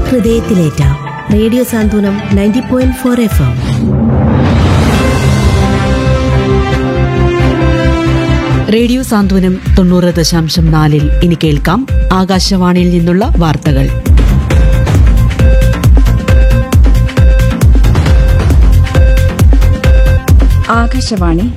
ഹൃദയത്തിലേറ്റാം. Radio സാന്ത്വനം 90.4 FM. Radio സാന്ത്വനം 90.4 ഇനി കേൾക്കാം ആകാശവാണിയിൽ നിന്നുള്ള വാർത്തകൾ. ആകാശവാണി.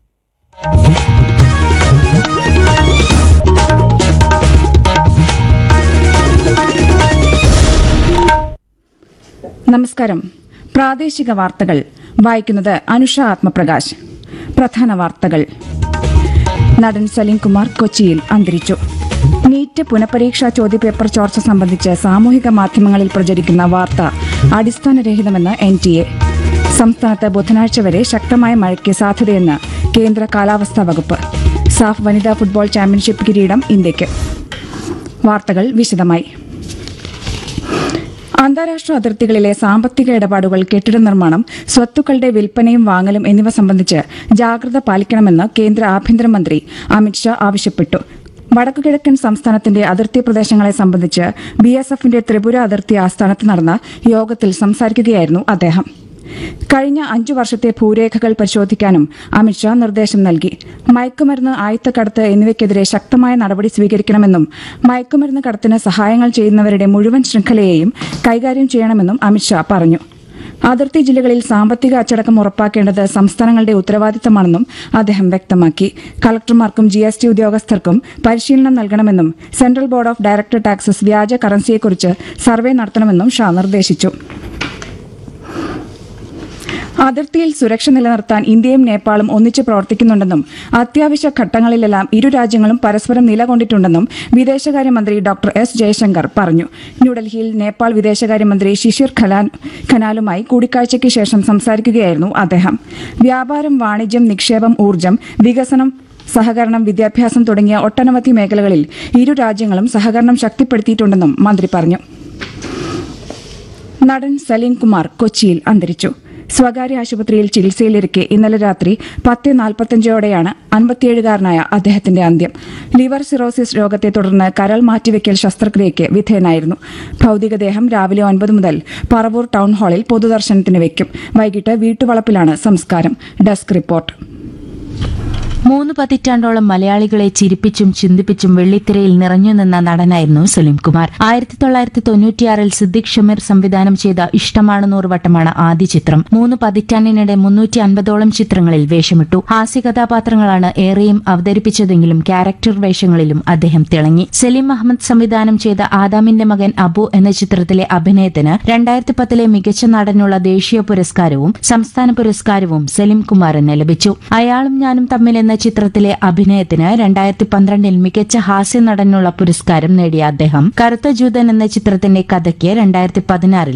നമസ്കാരം. പ്രാദേശിക വാർത്തകൾ വായിക്കുന്നത് അനുഷ ആത്മപ്രകാശ്. പ്രധാന വാർത്തകൾ. നടൻ സലീം കുമാർ കൊച്ചിയിൽ അന്തരിച്ചു. നീറ്റ് പുനഃപരീക്ഷാ ചോദ്യപേപ്പർ ചോർച്ച സംബന്ധിച്ച് സാമൂഹിക മാധ്യമങ്ങളിൽ പ്രചരിക്കുന്ന വാർത്ത അടിസ്ഥാനരഹിതമെന്ന് NTA. സംസ്ഥാനത്ത് ബുധനാഴ്ച വരെ ശക്തമായ മഴയ്ക്ക് സാധ്യതയെന്ന് കേന്ദ്ര കാലാവസ്ഥാ വകുപ്പ്. സാഫ് വനിതാ ഫുട്ബോൾ ചാമ്പ്യൻഷിപ്പ് കിരീടം ഇന്ത്യയ്ക്ക്. വാർത്തകൾ വിശദമായി. അന്താരാഷ്ട്ര അതിർത്തികളിലെ സാമ്പത്തിക ഇടപാടുകൾ, കെട്ടിട നിർമ്മാണം, സ്വത്തുക്കളുടെ വിൽപ്പനയും വാങ്ങലും എന്നിവ സംബന്ധിച്ച് ജാഗ്രത പാലിക്കണമെന്ന് കേന്ദ്ര ആഭ്യന്തരമന്ത്രി അമിത്ഷാ ആവശ്യപ്പെട്ടു. വടക്കുകിഴക്കൻ സംസ്ഥാനത്തിന്റെ അതിർത്തി പ്രദേശങ്ങളെ സംബന്ധിച്ച് BSFന്റെ ത്രിപുര അതിർത്തി ആസ്ഥാനത്ത് നടന്ന യോഗത്തിൽ സംസാരിക്കുകയായിരുന്നു അദ്ദേഹം. കഴിഞ്ഞ 5 വർഷത്തെ ഭൂരേഖകൾ പരിശോധിക്കാനും അമിത്ഷാ നിർദ്ദേശം നൽകി. മയക്കുമരുന്ന്, ആയുധക്കടത്ത് എന്നിവയ്ക്കെതിരെ ശക്തമായ നടപടി സ്വീകരിക്കണമെന്നും മയക്കുമരുന്ന് കടത്തിന് സഹായങ്ങൾ ചെയ്യുന്നവരുടെ മുഴുവൻ ശൃംഖലയെയും കൈകാര്യം ചെയ്യണമെന്നും അമിത്ഷാ പറഞ്ഞു. അതിർത്തി ജില്ലകളിൽ സാമ്പത്തിക അച്ചടക്കം ഉറപ്പാക്കേണ്ടത് സംസ്ഥാനങ്ങളുടെ ഉത്തരവാദിത്തമാണെന്നും അദ്ദേഹം വ്യക്തമാക്കി. കളക്ടർമാർക്കും GST ഉദ്യോഗസ്ഥർക്കും പരിശീലനം നൽകണമെന്നും central board of director taxes വ്യാജ കറൻസിയെക്കുറിച്ച് സർവേ നടത്തണമെന്നും ഷാ നിർദ്ദേശിച്ചു. അതിർത്തിയിൽ സുരക്ഷ നിലനിർത്താൻ ഇന്ത്യയും നേപ്പാളും ഒന്നിച്ച് പ്രവർത്തിക്കുന്നുണ്ടെന്നും അത്യാവശ്യ ഘട്ടങ്ങളിലെല്ലാം ഇരു രാജ്യങ്ങളും പരസ്പരം നിലകൊണ്ടിട്ടുണ്ടെന്നും വിദേശകാര്യമന്ത്രി ഡോക്ടർ S. ജയശങ്കർ പറഞ്ഞു. ന്യൂഡൽഹിയിൽ നേപ്പാൾ വിദേശകാര്യമന്ത്രി ശിശിർ ഖനാലുമായി കൂടിക്കാഴ്ചയ്ക്ക് ശേഷം സംസാരിക്കുകയായിരുന്നു അദ്ദേഹം. വ്യാപാരം, വാണിജ്യം, നിക്ഷേപം, ഊർജ്ജം, വികസനം, സഹകരണം, വിദ്യാഭ്യാസം തുടങ്ങിയ ഒട്ടനവധി മേഖലകളിൽ ഇരു രാജ്യങ്ങളും സഹകരണം ശക്തിപ്പെടുത്തിയിട്ടുണ്ടെന്നും മന്ത്രി പറഞ്ഞു. നടൻ സലീം കുമാർ കൊച്ചിയിൽ അന്തരിച്ചു. സ്വകാര്യ ആശുപത്രിയിൽ ചികിത്സയിലിരിക്കെ ഇന്നലെ രാത്രി 10:45 57-കാരനായ അദ്ദേഹത്തിന്റെ അന്ത്യം. ലിവർ സിറോസിസ് രോഗത്തെ തുടർന്ന് കരൾ മാറ്റിവെക്കൽ ശസ്ത്രക്രിയയ്ക്ക് വിധേയനായിരുന്നു. ഭൌതികദേഹം രാവിലെ 9 മുതൽ പറവൂർ ടൗൺ ഹാളിൽ പൊതുദർശനത്തിന് വയ്ക്കും. വൈകിട്ട് വീട്ടുവളപ്പിലാണ് സംസ്കാരം. Desk report. 3 പതിറ്റാണ്ടോളം മലയാളികളെ ചിരിപ്പിച്ചും ചിന്തിപ്പിച്ചും വെള്ളിത്തിരയിൽ നിറഞ്ഞുനിന്ന നടനായിരുന്നു സലീം കുമാർ. 1996 സിദ്ദിഖ് ഷമീർ സംവിധാനം ചെയ്ത ഇഷ്ടമാണ് 100 വട്ടമാണ് ആദ്യ ചിത്രം. 3 പതിറ്റാണ്ടിനിടെ 350ഓളം ചിത്രങ്ങളിൽ വേഷമിട്ടു. ഹാസ്യ കഥാപാത്രങ്ങളാണ് ഏറെയും അവതരിപ്പിച്ചതെങ്കിലും ക്യാരക്ടർ വേഷങ്ങളിലും അദ്ദേഹം തിളങ്ങി. സലീം അഹമ്മദ് സംവിധാനം ചെയ്ത ആദാമിന്റെ മകൻ അബു എന്ന ചിത്രത്തിലെ അഭിനയത്തിന് 2010 മികച്ച നടനുള്ള ദേശീയ പുരസ്കാരവും സംസ്ഥാന പുരസ്കാരവും സലീം കുമാറിന് ലഭിച്ചു. അയാളും ഞാനും തമ്മിൽ എന്ന ചിത്രത്തിലെ അഭിനയത്തിന് 2012 മികച്ച ഹാസ്യ നടനുള്ള പുരസ്കാരം നേടിയ അദ്ദേഹം കറുത്ത ജൂതൻ എന്ന ചിത്രത്തിന്റെ കഥയ്ക്ക് 2016